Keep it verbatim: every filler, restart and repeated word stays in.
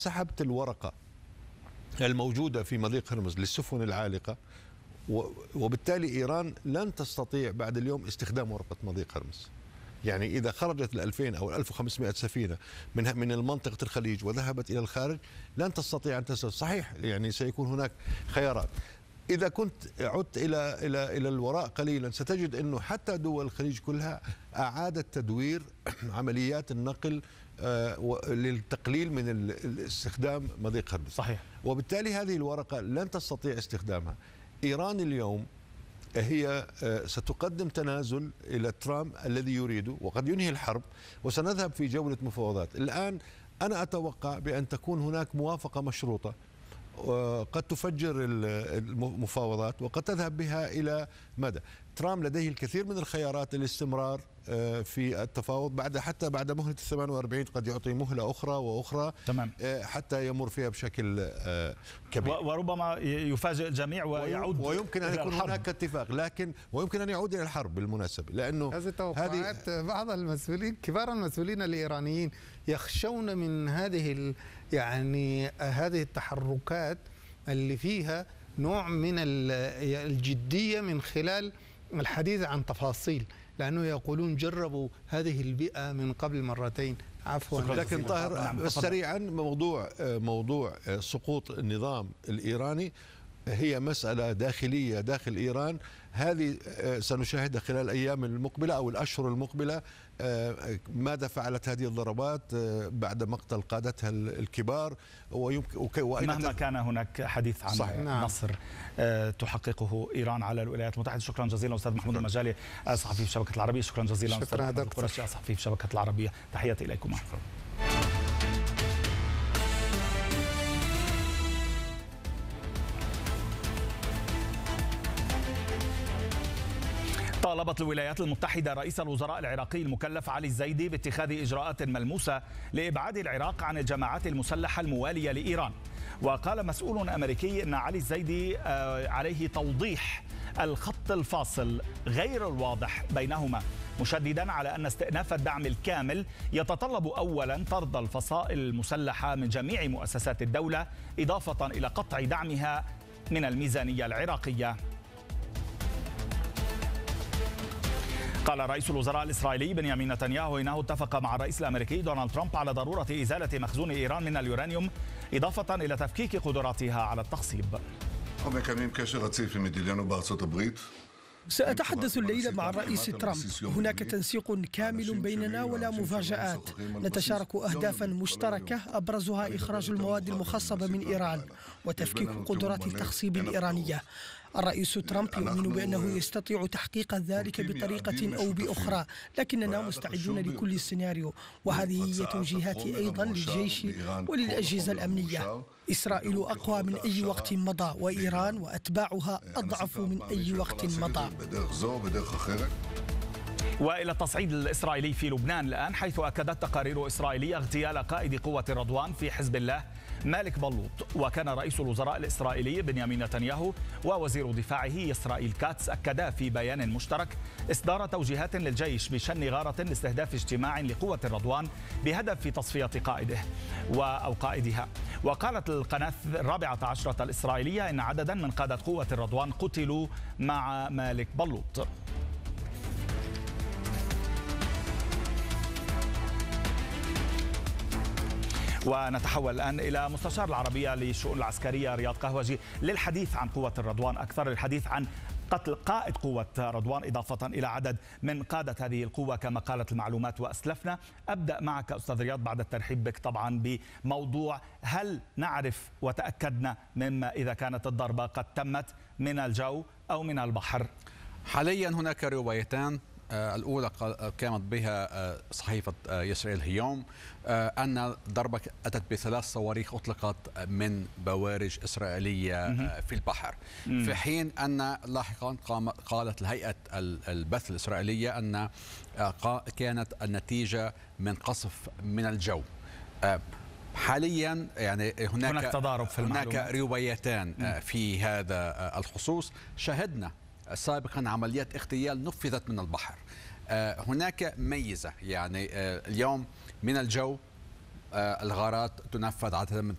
سحبت الورقة الموجودة في مضيق هرمز للسفن العالقة، وبالتالي إيران لن تستطيع بعد اليوم استخدام ورقة مضيق هرمز. يعني إذا خرجت الألفين أو الألف وخمسمائة سفينة من من منطقة الخليج وذهبت إلى الخارج لن تستطيع أن تسير. صحيح، يعني سيكون هناك خيارات. إذا كنت عدت إلى إلى إلى الوراء قليلا ستجد أنه حتى دول الخليج كلها أعادت تدوير عمليات النقل للتقليل من استخدام مضيق هرمز. صحيح. وبالتالي هذه الورقة لن تستطيع استخدامها. إيران اليوم هي ستقدم تنازل إلى ترامب الذي يريده وقد ينهي الحرب، وسنذهب في جولة مفاوضات. الآن أنا أتوقع بأن تكون هناك موافقة مشروطة وقد تفجر المفاوضات وقد تذهب بها إلى مدى. ترامب لديه الكثير من الخيارات للاستمرار في التفاوض بعد حتى بعد مهلة الثمان وأربعين، قد يعطي مهلة أخرى وأخرى تمام. حتى يمر فيها بشكل كبير، وربما يفاجئ الجميع ويعود ويمكن أن يكون هناك اتفاق، لكن ويمكن أن يعود إلى الحرب بالمناسبة، لأنه هذه توقعات بعض المسؤولين كبار المسؤولين الإيرانيين يخشون من هذه يعني هذه التحركات اللي فيها نوع من الجدية من خلال الحديث عن تفاصيل، لأنه يقولون جربوا هذه البيئة من قبل مرتين. عفوا. لكن طاهر سريعا، موضوع موضوع سقوط النظام الإيراني هي مسألة داخلية داخل إيران، هذه سنشاهدها خلال الأيام المقبلة أو الأشهر المقبلة. ماذا فعلت هذه الضربات بعد مقتل قادتها الكبار، ويمكن مهما كان هناك حديث عن صحيح. نصر تحققه إيران على الولايات المتحدة. شكرا جزيلا أستاذ محمود المجالي، صحفي في شبكة العربية. شكرا جزيلا أستاذ محمود قرشي، صحفي في شبكة العربية. تحياتي إليكم. شكرا. طالبت الولايات المتحدة رئيس الوزراء العراقي المكلف علي الزيدي باتخاذ إجراءات ملموسة لإبعاد العراق عن الجماعات المسلحة الموالية لإيران. وقال مسؤول أمريكي أن علي الزيدي عليه توضيح الخط الفاصل غير الواضح بينهما، مشددا على أن استئناف الدعم الكامل يتطلب أولا طرد الفصائل المسلحة من جميع مؤسسات الدولة، إضافة إلى قطع دعمها من الميزانية العراقية. قال رئيس الوزراء الإسرائيلي بنيامين نتنياهو إنه اتفق مع الرئيس الأمريكي دونالد ترامب على ضرورة إزالة مخزون إيران من اليورانيوم، إضافة إلى تفكيك قدراتها على التخصيب. سأتحدث الليلة مع الرئيس ترامب. هناك تنسيق كامل بيننا ولا مفاجآت. نتشارك أهدافا مشتركة أبرزها إخراج المواد المخصبة من إيران وتفكيك قدرات التخصيب الإيرانية. الرئيس ترامب يؤمن بأنه يستطيع تحقيق ذلك بطريقة أو بأخرى، لكننا مستعدون لكل سيناريو، وهذه هي توجيهاتي أيضا للجيش وللأجهزة الأمنية. إسرائيل أقوى من أي وقت مضى، وإيران وأتباعها أضعف من أي وقت مضى. وإلى التصعيد الإسرائيلي في لبنان الآن، حيث أكدت تقارير إسرائيلية اغتيال قائد قوة الرضوان في حزب الله مالك بلوط. وكان رئيس الوزراء الإسرائيلي بنيامين نتنياهو ووزير دفاعه إسرائيل كاتس أكدا في بيان مشترك إصدار توجيهات للجيش بشن غارة لاستهداف اجتماع لقوة الرضوان بهدف في تصفية قائده أو قائدها. وقالت القناة الرابعة عشرة الإسرائيلية إن عددا من قادة قوة الرضوان قتلوا مع مالك بلوط. ونتحول الآن إلى مستشار العربية للشؤون العسكرية رياض قهوجي للحديث عن قوة الرضوان أكثر، للحديث عن قتل قائد قوة رضوان إضافة إلى عدد من قادة هذه القوة كما قالت المعلومات وأسلفنا. أبدأ معك أستاذ رياض بعد الترحيب بك طبعا بموضوع هل نعرف وتأكدنا مما إذا كانت الضربة قد تمت من الجو أو من البحر؟ حاليا هناك روايتان. الأولى قامت بها صحيفة يسرائيل اليوم أن الضربة أتت بثلاث صواريخ أطلقت من بوارج إسرائيلية في البحر، في حين أن لاحقا قالت الهيئة البث الإسرائيلية أن كانت النتيجة من قصف من الجو. حاليا يعني هناك, هناك تضارب في المعلومات. هناك روايتان في هذا الخصوص. شاهدنا سابقا عمليات اغتيال نفذت من البحر. هناك ميزة يعني اليوم من الجو الغارات تنفذ عادة من